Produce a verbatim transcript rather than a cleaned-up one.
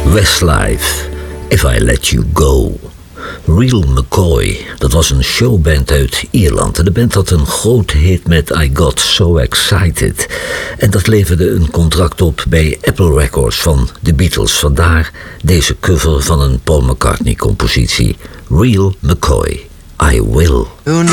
Westlife, If I Let You Go. Real McCoy, dat was een showband uit Ierland. En de band had een grote hit met I Got So Excited. En dat leverde een contract op bij Apple Records van de Beatles. Vandaar deze cover van een Paul McCartney-compositie. Real McCoy, I Will.